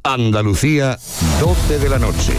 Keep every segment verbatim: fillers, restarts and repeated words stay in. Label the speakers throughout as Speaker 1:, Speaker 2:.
Speaker 1: Andalucía, doce de la noche.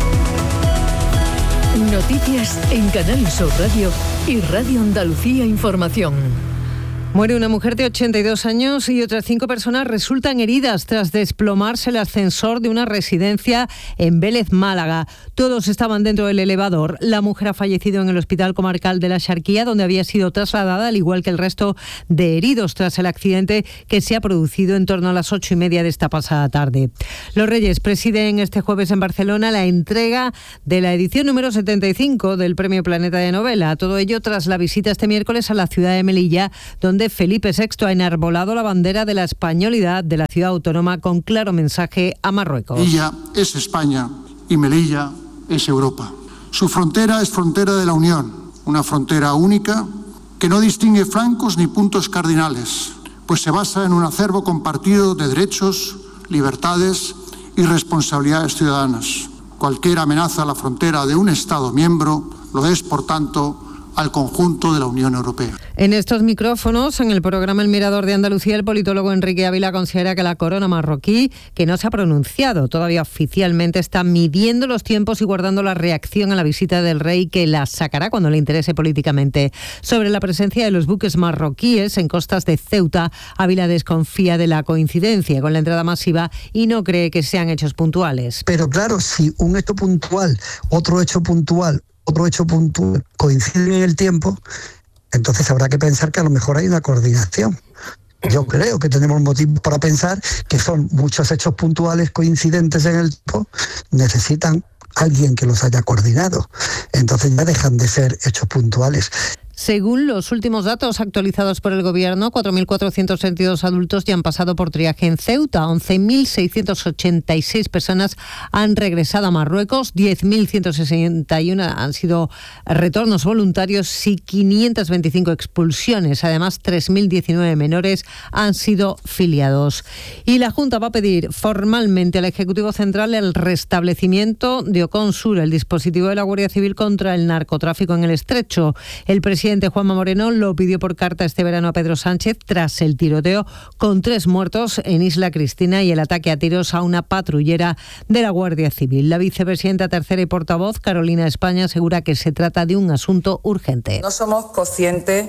Speaker 2: Noticias en Canal Sur Radio y Radio Andalucía Información.
Speaker 3: Muere una mujer de ochenta y dos años y otras cinco personas resultan heridas tras desplomarse el ascensor de una residencia en Vélez, Málaga. Todos estaban dentro del elevador. La mujer ha fallecido en el Hospital Comarcal de la Xarquía, donde había sido trasladada, al igual que el resto de heridos, tras el accidente que se ha producido en torno a las ocho y media de esta pasada tarde. Los Reyes presiden este jueves en Barcelona la entrega de la edición número setenta y cinco del Premio Planeta de Novela. Todo ello tras la visita este miércoles a la ciudad de Melilla, donde Felipe sexto ha enarbolado la bandera de la españolidad de la ciudad autónoma con claro mensaje a Marruecos.
Speaker 4: Melilla es España y Melilla es Europa. Su frontera es frontera de la Unión, una frontera única que no distingue flancos ni puntos cardinales, pues se basa en un acervo compartido de derechos, libertades y responsabilidades ciudadanas. Cualquier amenaza a la frontera de un Estado miembro lo es, por tanto, al conjunto de la Unión Europea.
Speaker 3: En estos micrófonos, en el programa El Mirador de Andalucía, el politólogo Enrique Ávila considera que la corona marroquí, que no se ha pronunciado todavía oficialmente, está midiendo los tiempos y guardando la reacción a la visita del rey, que la sacará cuando le interese políticamente. Sobre la presencia de los buques marroquíes en costas de Ceuta, Ávila desconfía de la coincidencia con la entrada masiva y no cree que sean hechos puntuales.
Speaker 5: Pero claro, si un hecho puntual, otro hecho puntual, otro hecho puntual coinciden en el tiempo, entonces habrá que pensar que a lo mejor hay una coordinación. Yo creo que tenemos motivos para pensar que son muchos hechos puntuales coincidentes en el tiempo, necesitan alguien que los haya coordinado. Entonces ya dejan de ser hechos puntuales.
Speaker 3: Según los últimos datos actualizados por el Gobierno, cuatro mil cuatrocientos treinta y dos adultos ya han pasado por triaje en Ceuta, once mil seiscientas ochenta y seis personas han regresado a Marruecos, diez mil ciento sesenta y uno han sido retornos voluntarios y quinientas veinticinco expulsiones. Además, tres mil diecinueve menores han sido filiados. Y la Junta va a pedir formalmente al Ejecutivo Central el restablecimiento de Oconsur, el dispositivo de la Guardia Civil contra el narcotráfico en el Estrecho. El presidente El presidente Juanma Moreno lo pidió por carta este verano a Pedro Sánchez tras el tiroteo con tres muertos en Isla Cristina y el ataque a tiros a una patrullera de la Guardia Civil. La vicepresidenta tercera y portavoz, Carolina España, asegura que se trata de un asunto urgente.
Speaker 6: No somos conscientes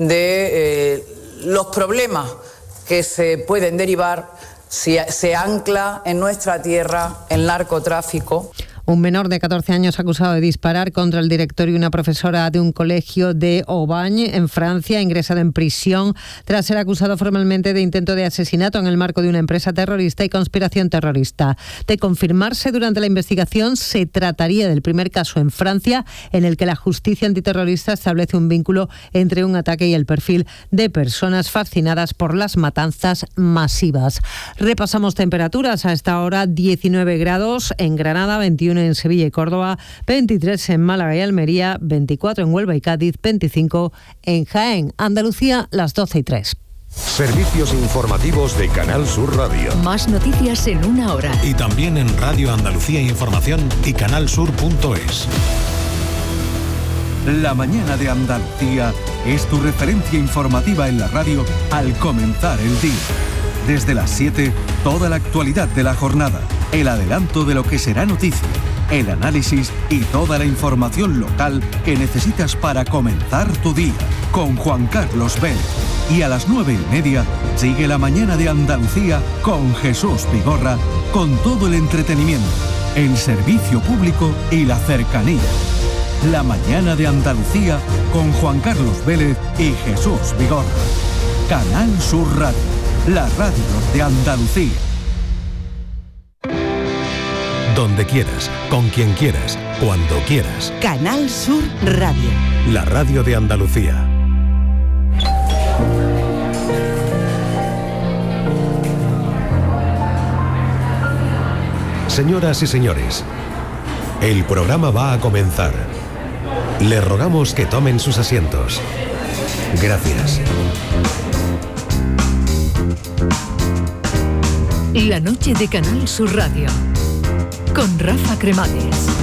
Speaker 6: de eh, los problemas que se pueden derivar si se ancla en nuestra tierra el narcotráfico.
Speaker 3: Un menor de catorce años acusado de disparar contra el director y una profesora de un colegio de Aubagne, en Francia, ingresado en prisión tras ser acusado formalmente de intento de asesinato en el marco de una empresa terrorista y conspiración terrorista. De confirmarse durante la investigación, se trataría del primer caso en Francia en el que la justicia antiterrorista establece un vínculo entre un ataque y el perfil de personas fascinadas por las matanzas masivas. Repasamos temperaturas. A esta hora, diecinueve grados en Granada, veintiuno en Sevilla y Córdoba, veintitrés en Málaga y Almería, veinticuatro en Huelva y Cádiz, veinticinco en Jaén. Andalucía, las doce y tres.
Speaker 1: Servicios informativos de Canal Sur Radio.
Speaker 2: Más noticias en una hora.
Speaker 7: Y también en Radio Andalucía Información y canalsur punto es.
Speaker 8: La mañana de Andalucía es tu referencia informativa en la radio al comenzar el día. Desde las siete, toda la actualidad de la jornada, el adelanto de lo que será noticia, el análisis y toda la información local que necesitas para comenzar tu día, con Juan Carlos Vélez. Y a las nueve y media, sigue la mañana de Andalucía con Jesús Vigorra, con todo el entretenimiento, el servicio público y la cercanía. La mañana de Andalucía con Juan Carlos Vélez y Jesús Vigorra. Canal Sur Radio. La radio de Andalucía.
Speaker 7: Donde quieras, con quien quieras, cuando quieras.
Speaker 9: Canal Sur Radio.
Speaker 7: La radio de Andalucía. Señoras y señores, el programa va a comenzar. Les rogamos que tomen sus asientos. Gracias.
Speaker 2: La noche de Canal Sur Radio con Rafa Cremades.